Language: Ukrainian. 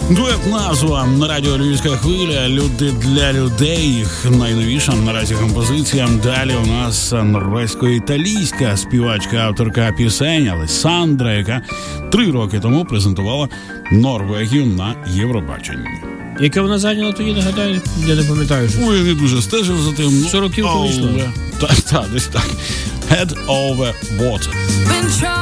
Дует назва на радіо Львівська хвиля. Люди для людей. Їх найновіша наразі композиція. Далі у нас норвезько-італійська співачка, авторка пісень Алессандра, яка 3 роки тому презентувала Норвегію на Євробаченні. Яке вона зайняла тоді, нагадаю? Я не пам'ятаю. Що... Ой, я не дуже стежив за тим. 40 років вийшло. Так, десь так. Head over water.